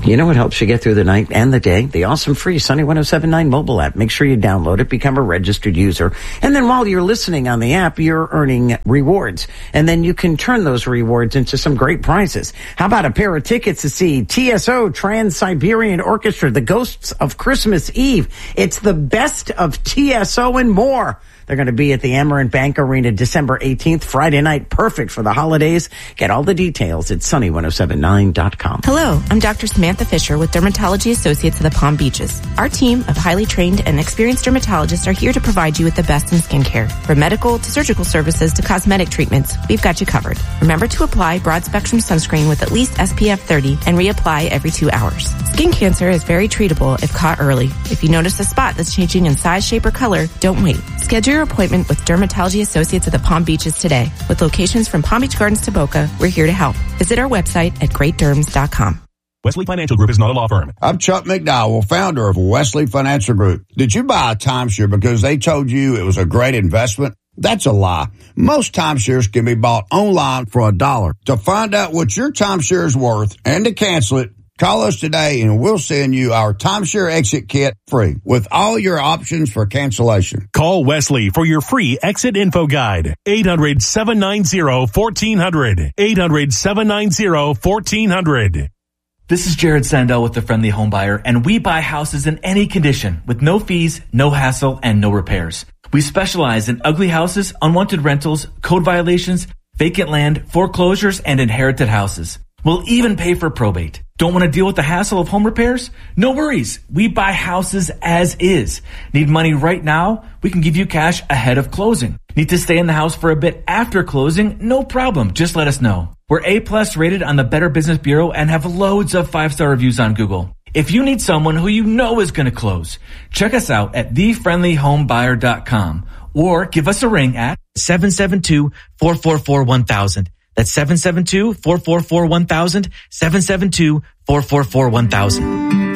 You know what helps you get through the night and the day? The awesome free Sunny 107.9 mobile app. Make sure you download it, become a registered user. And then while you're listening on the app, you're earning rewards. And then you can turn those rewards into some great prizes. How about a pair of tickets to see TSO, Trans-Siberian Orchestra, the Ghosts of Christmas Eve? It's the best of TSO and more. They're going to be at the Amerant Bank Arena December 18th, Friday night. Perfect for the holidays. Get all the details at sunny1079.com. Hello, I'm Dr. Samantha Fisher with Dermatology Associates of the Palm Beaches. Our team of highly trained and experienced dermatologists are here to provide you with the best in skincare. From medical to surgical services to cosmetic treatments, we've got you covered. Remember to apply broad-spectrum sunscreen with at least SPF 30 and reapply every 2 hours. Skin cancer is very treatable if caught early. If you notice a spot that's changing in size, shape, or color, don't wait. Schedule your appointment with Dermatology Associates of the Palm Beaches today. With locations from Palm Beach Gardens to Boca, we're here to help. Visit our website at greatderms.com. Wesley Financial Group is not a law firm. I'm Chuck McDowell, founder of Wesley Financial Group. Did you buy a timeshare because they told you it was a great investment? That's a lie. Most timeshares can be bought online for $1. To find out what your timeshare is worth and to cancel it, call us today and we'll send you our timeshare exit kit free with all your options for cancellation. Call Wesley for your free exit info guide. 800-790-1400. 800-790-1400. This is Jared Sandell with The Friendly Home Buyer, and we buy houses in any condition with no fees, no hassle, and no repairs. We specialize in ugly houses, unwanted rentals, code violations, vacant land, foreclosures, and inherited houses. We'll even pay for probate. Don't want to deal with the hassle of home repairs? No worries. We buy houses as is. Need money right now? We can give you cash ahead of closing. Need to stay in the house for a bit after closing? No problem. Just let us know. We're A+ rated on the Better Business Bureau and have loads of 5-star reviews on Google. If you need someone who you know is going to close, check us out at thefriendlyhomebuyer.com or give us a ring at 772-444-1000. That's 772-444-1000, 772-444-1000.